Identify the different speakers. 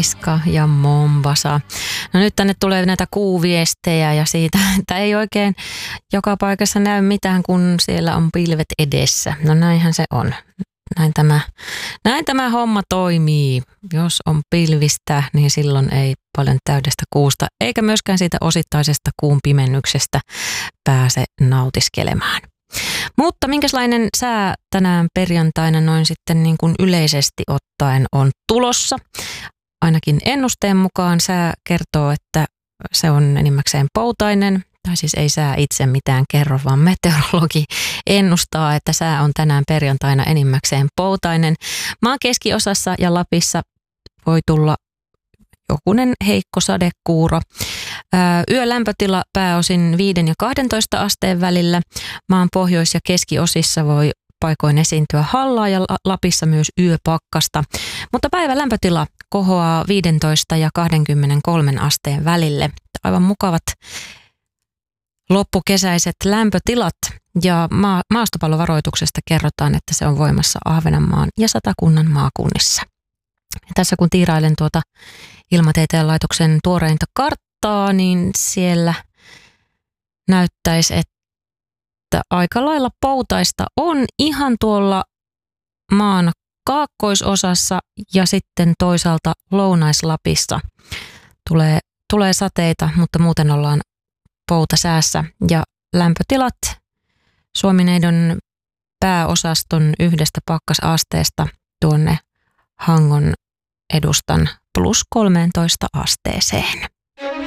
Speaker 1: Haiska ja Mombasa. No nyt tänne tulee näitä kuuviestejä ja siitä, että ei oikein joka paikassa näy mitään, kun siellä on pilvet edessä. No näinhän se on. Näin tämä homma toimii. Jos on pilvistä, niin silloin ei paljon täydestä kuusta, eikä myöskään siitä osittaisesta kuun pimennyksestä pääse nautiskelemaan. Mutta minkälainen sää tänään perjantaina noin sitten niin kuin yleisesti ottaen on tulossa? Ainakin ennusteen mukaan sää kertoo, että se on enimmäkseen poutainen. Tai siis ei sää itse mitään kerro, vaan meteorologi ennustaa, että sää on tänään perjantaina enimmäkseen poutainen. Maan keskiosassa ja Lapissa voi tulla jokunen heikko sadekuuro. Yölämpötila pääosin 5 ja 12 asteen välillä. Maan pohjois- ja keskiosissa voi paikoin esiintyä hallaa ja Lapissa myös yöpakkasta. Mutta päivän lämpötila kohoaa 15 ja 23 asteen välille. Aivan mukavat loppukesäiset lämpötilat ja maastopallovaroituksesta kerrotaan, että se on voimassa Ahvenanmaan ja Satakunnan maakunnissa. Ja tässä kun tiirailen tuota Ilmatieteen laitoksen tuoreinta karttaa, niin siellä näyttäisi, että aika lailla poutaista on ihan tuolla maan kaakkoisosassa ja sitten toisaalta Lounais-Lapissa tulee sateita, mutta muuten ollaan poutasäässä ja lämpötilat Suomineidon pääosaston 1 pakkasasteesta tuonne Hangon edustan +13 asteeseen.